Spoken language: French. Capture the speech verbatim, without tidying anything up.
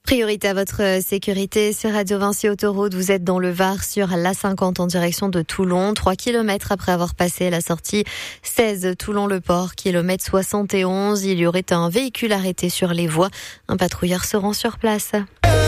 Priorité à votre sécurité sur Radio Vinci Autoroute. Vous êtes dans le Var sur l'A cinquante en direction de Toulon. trois kilomètres après avoir passé la sortie seize Toulon-le-Port, kilomètre soixante et onze. Il y aurait un véhicule arrêté sur les voies. Un patrouilleur se rend sur place.